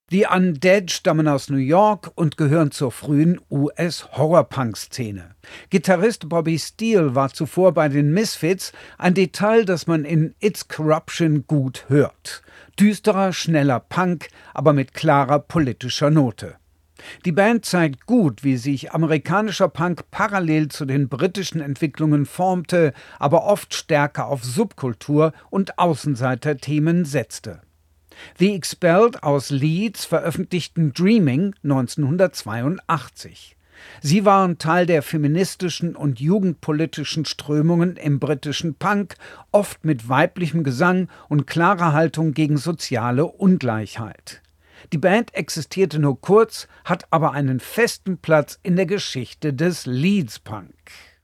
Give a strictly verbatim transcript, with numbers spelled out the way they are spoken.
Die Undead stammen aus New York und gehören zur frühen U S-Horrorpunk-Szene. Gitarrist Bobby Steele war zuvor bei den Misfits, ein Detail, das man in It's Corruption gut hört. Düsterer, schneller Punk, aber mit klarer politischer Note. Die Band zeigt gut, wie sich amerikanischer Punk parallel zu den britischen Entwicklungen formte, aber oft stärker auf Subkultur und Außenseiterthemen setzte. The Expelled aus Leeds veröffentlichten Dreaming neunzehnhundertzweiundachtzig. Sie waren Teil der feministischen und jugendpolitischen Strömungen im britischen Punk, oft mit weiblichem Gesang und klarer Haltung gegen soziale Ungleichheit. Die Band existierte nur kurz, hat aber einen festen Platz in der Geschichte des Leeds Punk.